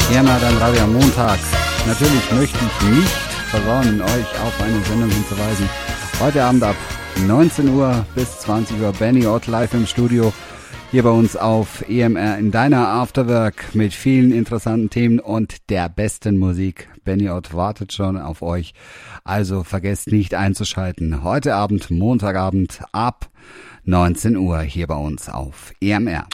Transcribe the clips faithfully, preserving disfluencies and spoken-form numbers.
Hier mal dann Radio am Montag. Natürlich möchte ich nicht versäumen, euch auf eine Sendung hinzuweisen. Heute Abend ab neunzehn Uhr bis zwanzig Uhr Benny Ott live im Studio. Hier bei uns auf E M R in deiner Afterwork mit vielen interessanten Themen und der besten Musik. Benny Ott wartet schon auf euch. Also vergesst nicht einzuschalten. Heute Abend, Montagabend ab neunzehn Uhr hier bei uns auf E M R.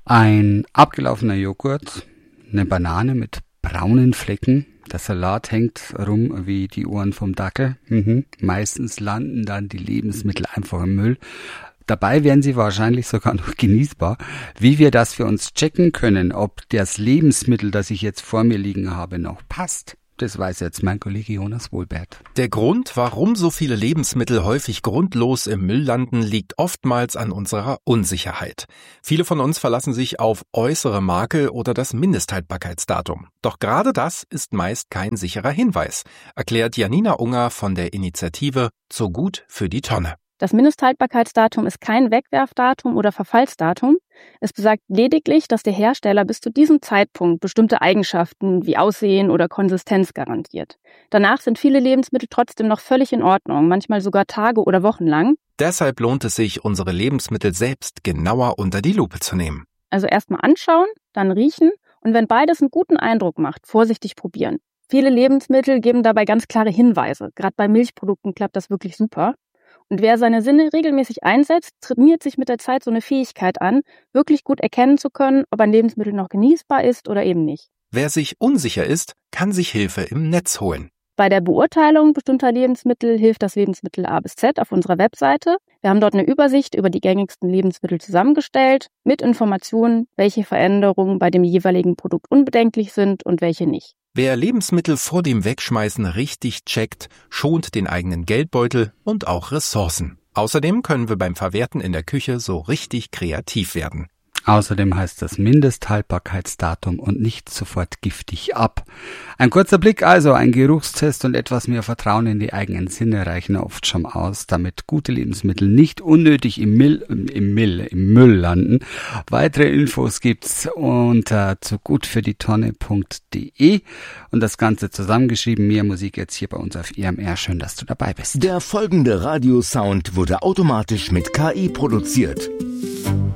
Ein abgelaufener Joghurt, eine Banane mit braunen Flecken. Der Salat hängt rum wie die Ohren vom Dackel. Mhm. Meistens landen dann die Lebensmittel einfach im Müll. Dabei wären sie wahrscheinlich sogar noch genießbar. Wie wir das für uns checken können, ob das Lebensmittel, das ich jetzt vor mir liegen habe, noch passt, das weiß jetzt mein Kollege Jonas Wohlbert. Der Grund, warum so viele Lebensmittel häufig grundlos im Müll landen, liegt oftmals an unserer Unsicherheit. Viele von uns verlassen sich auf äußere Makel oder das Mindesthaltbarkeitsdatum. Doch gerade das ist meist kein sicherer Hinweis, erklärt Janina Unger von der Initiative Zu gut für die Tonne. Das Mindesthaltbarkeitsdatum ist kein Wegwerfdatum oder Verfallsdatum. Es besagt lediglich, dass der Hersteller bis zu diesem Zeitpunkt bestimmte Eigenschaften wie Aussehen oder Konsistenz garantiert. Danach sind viele Lebensmittel trotzdem noch völlig in Ordnung, manchmal sogar Tage oder Wochen lang. Deshalb lohnt es sich, unsere Lebensmittel selbst genauer unter die Lupe zu nehmen. Also erstmal anschauen, dann riechen und wenn beides einen guten Eindruck macht, vorsichtig probieren. Viele Lebensmittel geben dabei ganz klare Hinweise. Gerade bei Milchprodukten klappt das wirklich super. Und wer seine Sinne regelmäßig einsetzt, trainiert sich mit der Zeit so eine Fähigkeit an, wirklich gut erkennen zu können, ob ein Lebensmittel noch genießbar ist oder eben nicht. Wer sich unsicher ist, kann sich Hilfe im Netz holen. Bei der Beurteilung bestimmter Lebensmittel hilft das Lebensmittel A bis Z auf unserer Webseite. Wir haben dort eine Übersicht über die gängigsten Lebensmittel zusammengestellt, mit Informationen, welche Veränderungen bei dem jeweiligen Produkt unbedenklich sind und welche nicht. Wer Lebensmittel vor dem Wegschmeißen richtig checkt, schont den eigenen Geldbeutel und auch Ressourcen. Außerdem können wir beim Verwerten in der Küche so richtig kreativ werden. Außerdem heißt das Mindesthaltbarkeitsdatum und nicht sofort giftig ab. Ein kurzer Blick also, ein Geruchstest und etwas mehr Vertrauen in die eigenen Sinne reichen oft schon aus, damit gute Lebensmittel nicht unnötig im Müll, im Müll, im Müll landen. Weitere Infos gibt's unter zu gut für die tonne punkt de und das Ganze zusammengeschrieben. Mehr Musik jetzt hier bei uns auf E M R. Schön, dass du dabei bist. Der folgende Radiosound wurde automatisch mit K I produziert.